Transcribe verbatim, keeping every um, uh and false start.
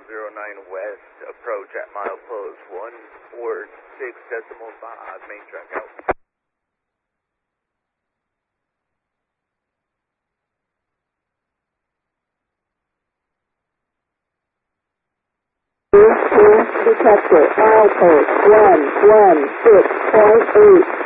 zero nine west, approach at milepost one four six decimal five, main track out. Detector, milepost one one six point eight.